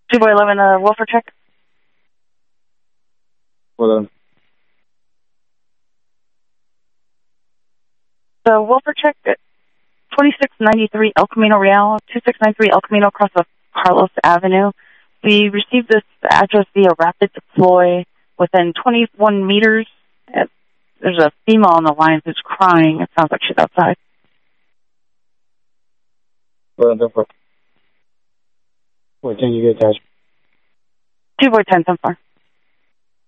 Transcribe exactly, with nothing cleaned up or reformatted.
two boy eleven, uh, welfare check. Hold on. The welfare check at twenty-six ninety-three El Camino Real, twenty-six ninety-three El Camino across of Carlos Avenue. We received this address via rapid deploy within twenty-one meters. There's a female on the line who's crying. It sounds like she's outside. Hold on, what can you get attached? two boy ten, so far.